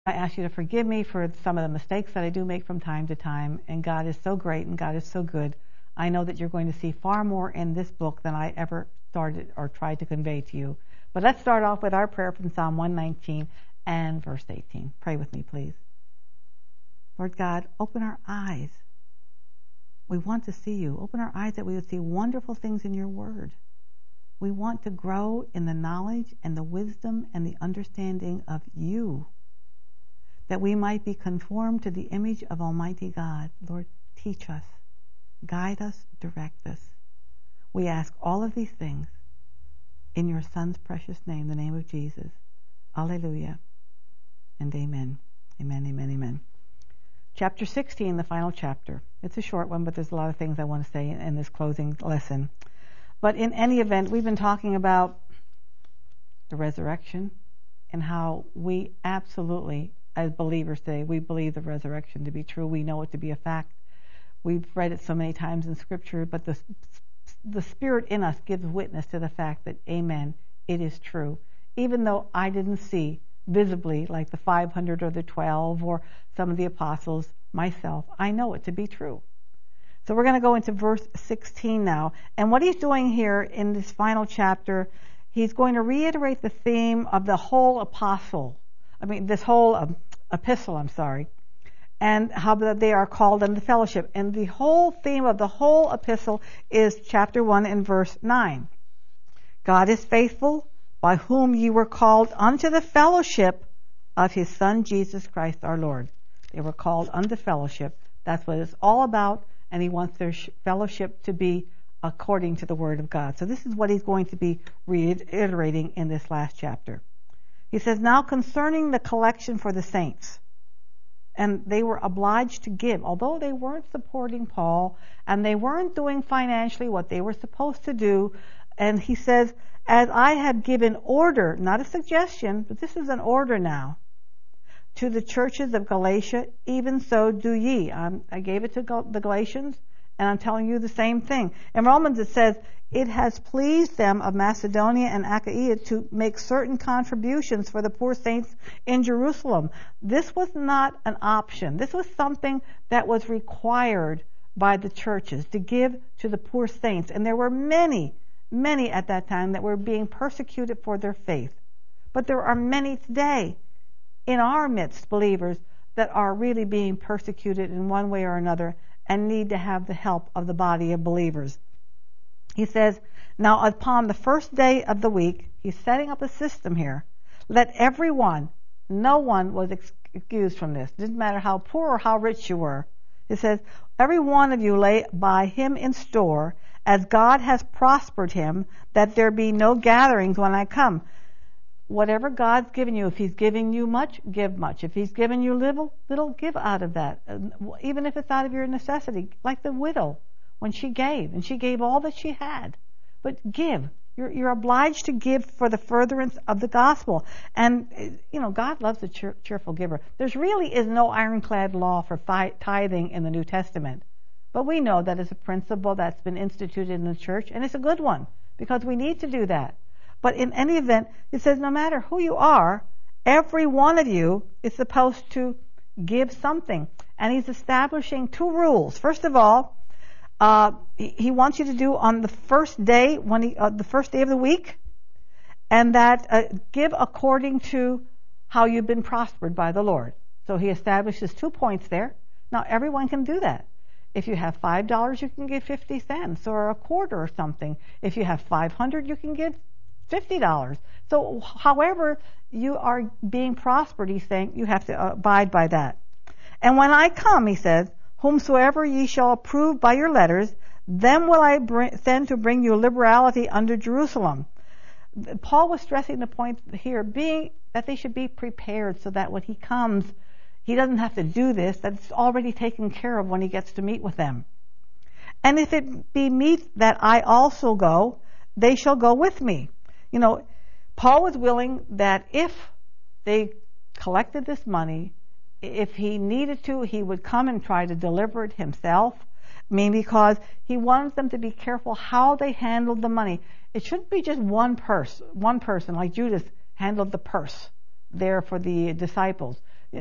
I ask you to forgive me for some of the mistakes that I do make from time to time. And God is so great and God is so good. I know that you're going to see far more in this book than I ever started or tried to convey to you. But let's start off with our prayer from Psalm 119 and verse 18. Pray with me, please. Lord God, open our eyes. We want to see you. Open our eyes that we would see wonderful things in your word. We want to grow in the knowledge and the wisdom and the understanding of you, that we might be conformed to the image of Almighty God. Lord, teach us, guide us, direct us. We ask all of these things in your Son's precious name, the name of Jesus. Alleluia and amen. Amen, amen, amen. Chapter 16, the final chapter. It's a short one, but there's a lot of things I want to say in this closing lesson. But in any event, we've been talking about the resurrection and how we absolutely, as believers today, we believe the resurrection to be true. We know it to be a fact. We've read it so many times in Scripture, but the Spirit in us gives witness to the fact that, amen, it is true. Even though I didn't see visibly, like the 500 or the 12 or some of the apostles myself, I know it to be true. So we're going to go into verse 16 now. And what he's doing here in this final chapter, he's going to reiterate the theme of the whole this whole epistle, and how they are called in the fellowship. And the whole theme of the whole epistle is chapter 1 and verse 9. God is faithful, by whom ye were called unto the fellowship of his Son, Jesus Christ our Lord. They were called unto fellowship. That's what it's all about. And he wants their fellowship to be according to the Word of God. So this is what he's going to be reiterating in this last chapter. He says, now concerning the collection for the saints, and they were obliged to give, although they weren't supporting Paul, and they weren't doing financially what they were supposed to do. And he says, as I have given order, not a suggestion, but this is an order now, to the churches of Galatia, even so do ye. I gave it to the Galatians, and I'm telling you the same thing. In Romans it says, it has pleased them of Macedonia and Achaia to make certain contributions for the poor saints in Jerusalem. This was not an option. This was something that was required by the churches to give to the poor saints. And there were many at that time that were being persecuted for their faith. But there are many today in our midst, believers, that are really being persecuted in one way or another and need to have the help of the body of believers. He says, now upon the first day of the week, he's setting up a system here. Let everyone, no one was excused from this. It didn't matter how poor or how rich you were. It says, every one of you lay by him in store, as God has prospered him, that there be no gatherings when I come. Whatever God's given you, if he's giving you much, give much. If he's given you little, give out of that. Even if it's out of your necessity, like the widow when she gave, and she gave all that she had. But give. You're obliged to give for the furtherance of the gospel. And, God loves a cheerful giver. There's really is no ironclad law for tithing in the New Testament. But we know that it's a principle that's been instituted in the church, and it's a good one, because we need to do that. But in any event, it says no matter who you are, every one of you is supposed to give something. And he's establishing two rules. First of all, he wants you to do on the first day, the first day of the week, and that give according to how you've been prospered by the Lord. So he establishes 2 points there. Now, everyone can do that. If you have $5, you can give 50 cents or a quarter or something. If you have 500, you can give $50. So however you are being prospered, he's saying you have to abide by that. And when I come, he says, whomsoever ye shall approve by your letters, then will I send to bring you liberality unto Jerusalem. Paul was stressing the point here being that they should be prepared so that when he comes, he doesn't have to do this, that it's already taken care of when he gets to meet with them. And if it be meet that I also go, they shall go with me. Paul was willing that if they collected this money, if he needed to, he would come and try to deliver it himself. Because he wants them to be careful how they handled the money. It shouldn't be just one person like Judas handled the purse there for the disciples.